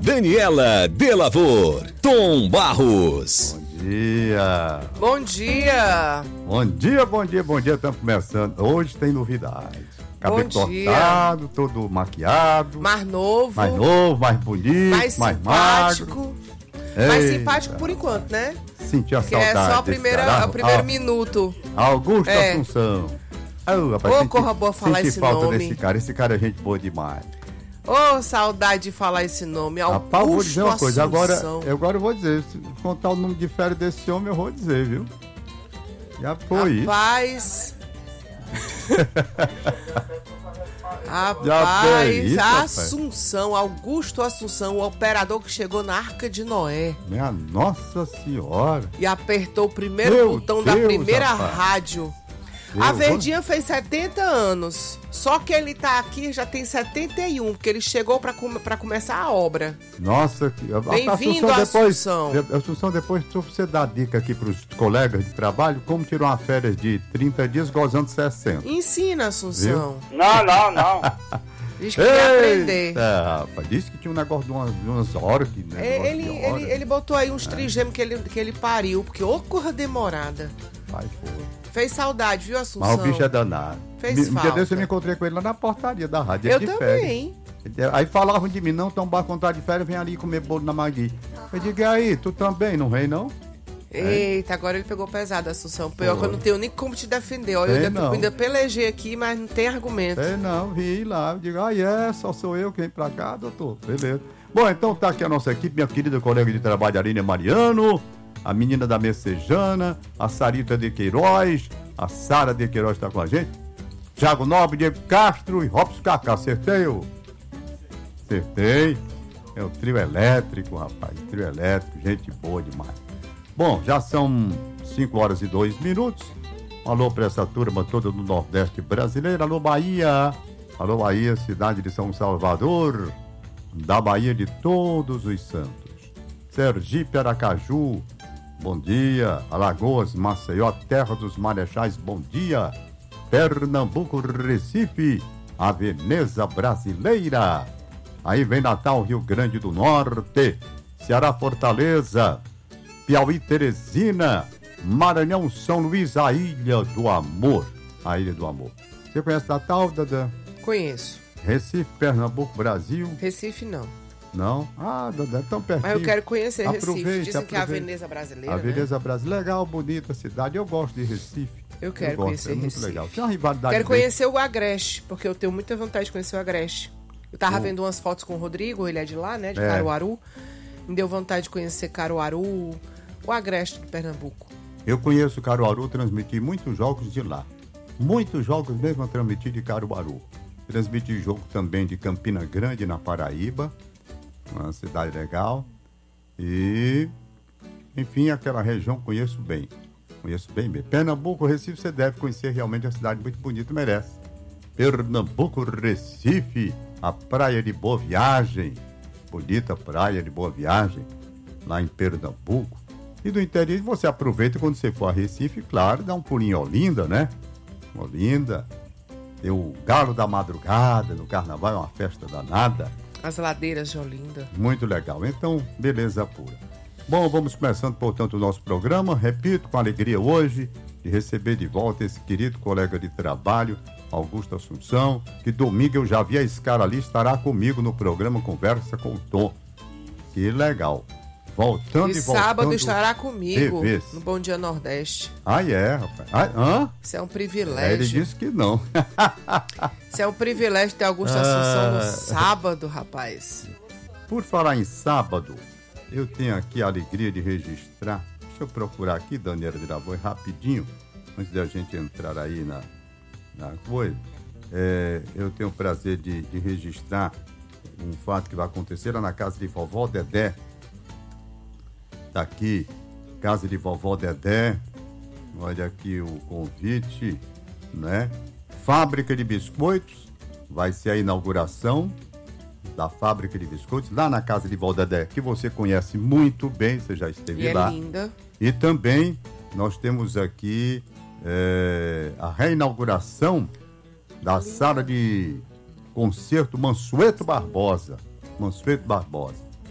Daniela Delavor, Tom Barros. Bom dia. Bom dia. Bom dia, bom dia, bom dia. Estamos começando. Hoje tem novidades. Cabelo cortado, todo maquiado. Mais novo, mais bonito, mais magro. simpático. Mais Eita. simpático por enquanto, né? Senti a Que saudade. é só desse cara. o primeiro minuto. Augusto É. Assunção. Oh, rapaz, Ô, corra boa falar senti esse falta nome. desse cara. Esse cara é gente boa demais. Ô, saudade de falar esse nome. Rapaz, eu vou dizer uma coisa. Assunção. Agora eu vou dizer. Se contar o nome de férias desse homem, eu vou dizer, viu? Já foi Rapaz. Já foi isso, rapaz. Assunção, Augusto Assunção, o operador que chegou na Arca de Noé Minha Nossa Senhora. e apertou o primeiro Meu botão da Deus, primeira rapaz. rádio. A Verdinha fez 70 anos, só que ele tá aqui já tem 71, porque ele chegou pra começar a obra. Nossa, Bem-vindo, Assunção. Assunção, depois você dá dica aqui pros colegas de trabalho como tirar uma férias de 30 dias gozando 60. Ensina, Assunção. Não. Diz que quer aprender. Rapaz, disse que tinha um negócio de umas horas. Que, né, Ele botou aí uns trigêmeos que ele pariu, porque ô corra demorada. Vai, foi. Fez saudade, viu, Assunção? Mas o bicho é danado. Fez Um dia falta. desse eu me encontrei com ele lá na portaria da rádio. Eu de também. Férias. Aí falavam de mim, não, Tom Barros, contar de férias, vem ali comer bolo na Magui. Eu digo, e aí, tu também não vem, não? Eita, agora ele pegou pesado, Assunção. Pior que eu não tenho nem como te defender. Ó, Tem eu não. ainda pelejei aqui, mas não tem argumento. É, não, vi lá. Eu digo, só sou eu que vem pra cá, doutor. Beleza. Bom, então tá aqui a nossa equipe, minha querida colega de trabalho, Aline Mariano, a menina da Messejana, a Sarita de Queiroz, a Sara de Queiroz tá com a gente, Thiago Nobre, Diego Castro e Robson Cacá. Acertei, ô? Acertei. É o trio elétrico, rapaz. Trio elétrico, gente boa demais. Bom, já são 5 horas e 2 minutos. Alô pra essa turma toda do Nordeste brasileiro. Alô, Bahia. Alô, Bahia, cidade de São Salvador, da Bahia de Todos os Santos. Sergipe, Aracaju, bom dia. Alagoas, Maceió, terra dos Marechais, bom dia. Pernambuco, Recife, a Veneza brasileira. Aí vem Natal, Rio Grande do Norte, Ceará, Fortaleza, Piauí, Teresina, Maranhão, São Luís, a Ilha do Amor. A Ilha do Amor. Você conhece Natal, Dadã? Conheço. Recife, Pernambuco, Brasil? Recife, não. Não? Ah, Dadã, tão pertinho. Mas eu quero conhecer Recife. Aproveite, Dizem que é a aproveite. Veneza brasileira, A né? Veneza brasileira, legal, bonita cidade. Eu gosto de Recife. Eu quero gosto, conhecer é muito Recife. legal. Tem uma rivalidade. Quero conhecer o Agreste, porque eu tenho muita vontade de conhecer o Agreste. Eu tava vendo umas fotos com o Rodrigo, ele é de lá, né? De Caruaru. Me deu vontade de conhecer Caruaru, o Agreste do Pernambuco. Eu conheço Caruaru, transmiti muitos jogos de lá. Muitos jogos mesmo eu transmiti de Caruaru. Transmiti jogo também de Campina Grande, na Paraíba. Uma cidade legal. E, enfim, aquela região conheço bem. Conheço bem mesmo. Pernambuco, Recife, você deve conhecer realmente a cidade muito bonita, merece. Pernambuco, Recife, a praia de Boa Viagem. Bonita praia de Boa Viagem, lá em Pernambuco. E do interior você aproveita quando você for a Recife, claro, dá um pulinho em Olinda, né? Olinda. Tem o Galo da Madrugada, no Carnaval, é uma festa danada. As ladeiras de Olinda. Muito legal. Então, beleza pura. Bom, vamos começando, portanto, o nosso programa. Repito, com alegria hoje, de receber de volta esse querido colega de trabalho, Augusto Assunção, que domingo eu já vi a escala ali, estará comigo no programa Conversa com o Tom. Que legal. Voltando e voltando. Sábado estará comigo TVs. no Bom Dia Nordeste. Ah, é, rapaz. Hã? Isso é um Ele privilégio. disse que não. Isso é um privilégio ter Augusto Assunção no sábado, rapaz. Por falar em sábado, eu tenho aqui a alegria de registrar. Deixa eu procurar aqui, Daniela de Lavoi, rapidinho, antes da gente entrar aí na coisa. Eu tenho o prazer de registrar um fato que vai acontecer lá na casa de vovó Dedé. Tá aqui, casa de vovó Dedé. Olha aqui o convite, né? Fábrica de biscoitos, vai ser a inauguração da fábrica de biscoitos lá na casa de vovó Dedé, que você conhece muito bem, você já esteve E lá. é linda. E também nós temos aqui a reinauguração da sala de concerto Mansueto Barbosa. Mansueto Barbosa.